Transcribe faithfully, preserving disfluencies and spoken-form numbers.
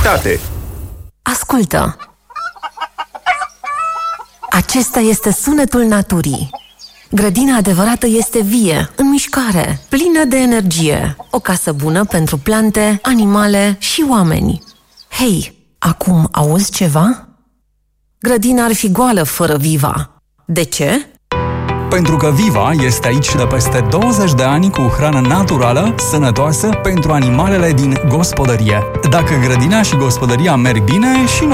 calitate. Ascultă! Acesta este sunetul naturii. Grădina adevărată este vie, în mișcare, plină de energie. O casă bună pentru plante, animale și oameni. Hei, acum auzi ceva? Grădina ar fi goală fără Viva. De ce? Pentru că Viva este aici de peste douăzeci de ani cu hrană naturală, sănătoasă pentru animalele din gospodărie. Dacă grădina și gospodăria merg bine, și noi